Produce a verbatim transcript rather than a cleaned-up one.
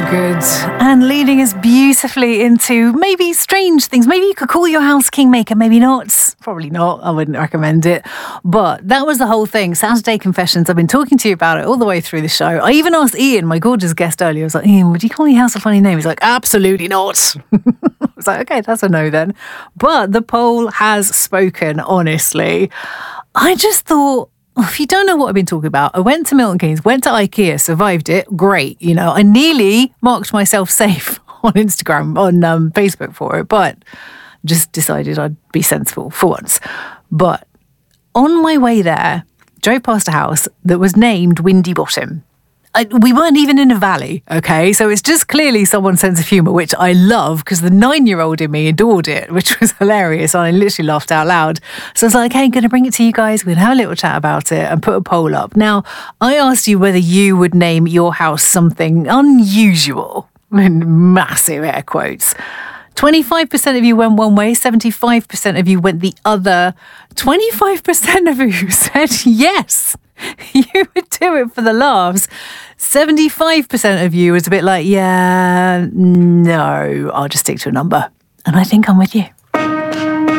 good. And leading us beautifully into maybe strange things. Maybe you could call your house Kingmaker, maybe not. Probably not. I wouldn't recommend it. But that was the whole thing. Saturday Confessions. I've been talking to you about it all the way through the show. I even asked Ian, my gorgeous guest earlier, I was like, Ian, would you call your house a funny name? He's like, absolutely not. I was like, okay, that's a no then. But the poll has spoken, honestly. I just thought, if you don't know what I've been talking about, I went to Milton Keynes, went to IKEA, survived it, great. You know, I nearly marked myself safe on Instagram, on um, Facebook for it, but just decided I'd be sensible for once. But on my way there, drove past a house that was named Windy Bottom. I, we weren't even in a valley, okay? So it's just clearly someone's sense of humour, which I love because the nine-year-old in me adored it, which was hilarious. I literally laughed out loud. So I was like, hey, I'm going to bring it to you guys. We're going to have a little chat about it and put a poll up. Now, I asked you whether you would name your house something unusual, in massive air quotes. twenty-five percent of you went one way, seventy-five percent of you went the other. twenty-five percent of you said yes. You would do it for the laughs. seventy-five percent of you was a bit like, yeah, no, I'll just stick to a number. And I think I'm with you.